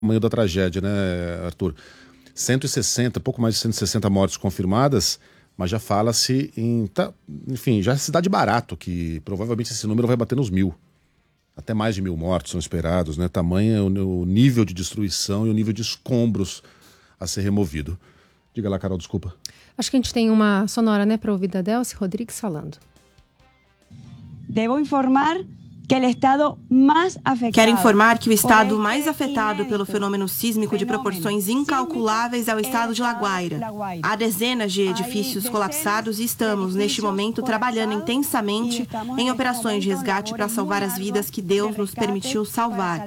tamanho da tragédia, né, Arthur? 160, pouco mais de 160 mortes confirmadas, mas já fala-se em... enfim, já é cidade barato, que provavelmente esse número vai bater nos 1.000. Até mais de 1.000 mortos são esperados, né? Tamanho o nível de destruição e o nível de escombros a ser removido. Diga lá, Carol, desculpa. Acho que a gente tem uma sonora, né, para ouvir da Delcy Rodrigues falando. Devo informar que o estado mais afetado... Quero informar que o estado mais afetado pelo fenômeno sísmico de proporções incalculáveis é o estado de La Guaira. Há dezenas de edifícios colapsados e estamos, neste momento, trabalhando intensamente em operações de resgate para salvar as vidas que Deus nos permitiu salvar.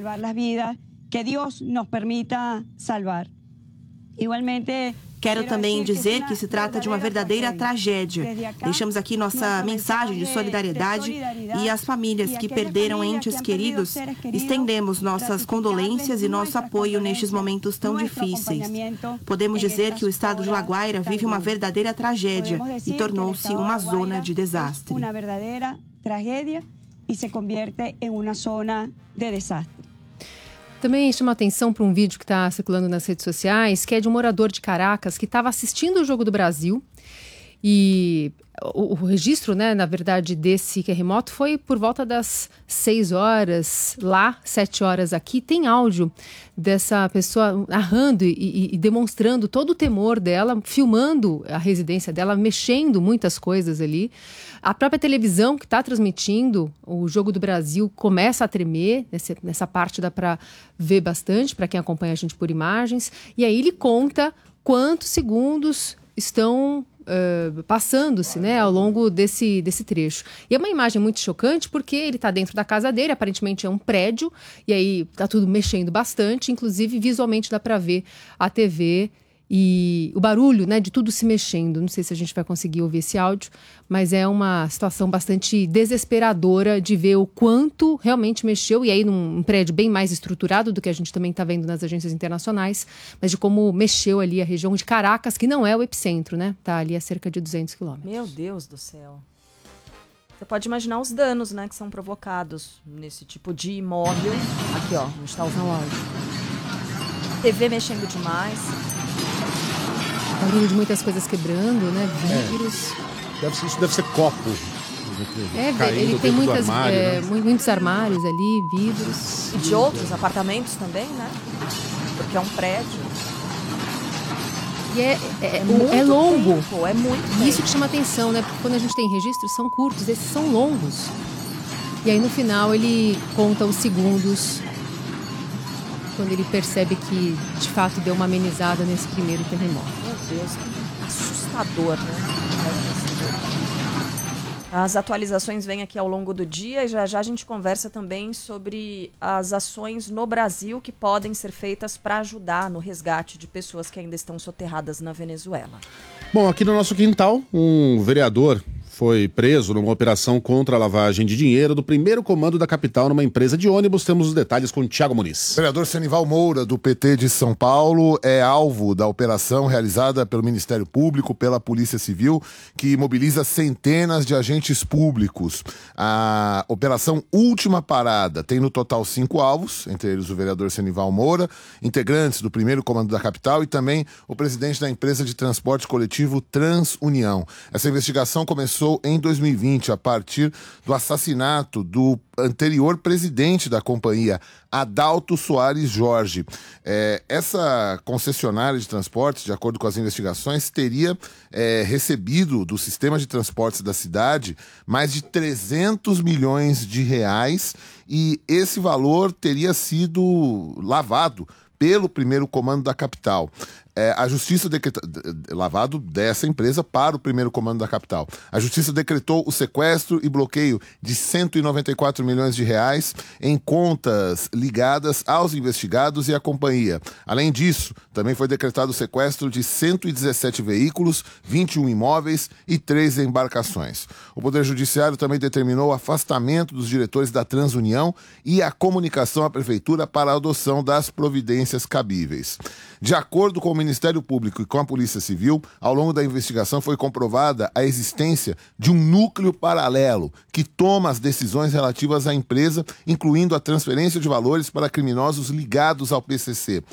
Quero também dizer que se trata de uma verdadeira tragédia. Deixamos aqui nossa mensagem de solidariedade e às famílias que perderam entes queridos, estendemos nossas condolências e nosso apoio nestes momentos tão difíceis. Podemos dizer que o estado de La Guaira vive uma verdadeira tragédia e tornou-se uma zona de desastre. Uma verdadeira tragédia e se convierte em uma zona de desastre. Também chama atenção para um vídeo que está circulando nas redes sociais, que é de um morador de Caracas que estava assistindo o Jogo do Brasil. E o registro, né, na verdade, desse terremoto foi por volta das 6 horas lá, 7 horas aqui. Tem áudio dessa pessoa narrando e demonstrando todo o temor dela, filmando a residência dela, mexendo muitas coisas ali. A própria televisão que está transmitindo o Jogo do Brasil começa a tremer. Nessa parte dá para ver bastante, para quem acompanha a gente por imagens. E aí ele conta quantos segundos estão passando-se, né, ao longo desse trecho. E é uma imagem muito chocante porque ele está dentro da casa dele, aparentemente é um prédio, e aí está tudo mexendo bastante, inclusive visualmente dá para ver a TV e o barulho, né, de tudo se mexendo. Não sei se a gente vai conseguir ouvir esse áudio, mas é uma situação bastante desesperadora de ver o quanto realmente mexeu, e aí num prédio bem mais estruturado do que a gente também está vendo nas agências internacionais, mas de como mexeu ali a região de Caracas, que não é o epicentro, né? Está ali a cerca de 200 quilômetros. Meu Deus do céu. Você pode imaginar os danos, né, que são provocados nesse tipo de imóvel. Aqui, ó, onde está o áudio. TV mexendo demais. Barulho de muitas coisas quebrando, né? Vidros. Isso deve ser copo. Ele tem armário, né? muitos armários ali, vidros. E de outros apartamentos também, né? Porque é um prédio. E é longo. Tempo, é muito tempo. E isso que chama atenção, né? Porque quando a gente tem registros, são curtos, esses são longos. E aí no final ele conta os segundos, quando ele percebe que de fato deu uma amenizada nesse primeiro terremoto. Meu Deus, que assustador, né? As atualizações vêm aqui ao longo do dia e já já a gente conversa também sobre as ações no Brasil que podem ser feitas para ajudar no resgate de pessoas que ainda estão soterradas na Venezuela. Bom, aqui no nosso quintal, um vereador foi preso numa operação contra a lavagem de dinheiro do primeiro comando da capital numa empresa de ônibus. Temos os detalhes com o Thiago Muniz. O vereador Senival Moura, do PT de São Paulo, é alvo da operação realizada pelo Ministério Público, pela Polícia Civil, que mobiliza centenas de agentes públicos. A operação Última Parada tem no total 5 alvos, entre eles o vereador Senival Moura, integrantes do primeiro comando da capital e também o presidente da empresa de transporte coletivo TransUnião. Essa investigação começou em 2020, a partir do assassinato do anterior presidente da companhia, Adalto Soares Jorge. Essa concessionária de transportes, de acordo com as investigações, teria recebido do sistema de transportes da cidade mais de 300 milhões de reais, e esse valor teria sido lavado pelo primeiro comando da capital. A Justiça lavado dessa empresa para o primeiro comando da capital. A Justiça decretou o sequestro e bloqueio de 194 milhões de reais em contas ligadas aos investigados e à companhia. Além disso, também foi decretado o sequestro de 117 veículos, 21 imóveis e 3 embarcações. O Poder Judiciário também determinou o afastamento dos diretores da TransUnião e a comunicação à Prefeitura para a adoção das providências cabíveis. De acordo com o Ministério Público e com a Polícia Civil, ao longo da investigação foi comprovada a existência de um núcleo paralelo que toma as decisões relativas à empresa, incluindo a transferência de valores para criminosos ligados ao PCC.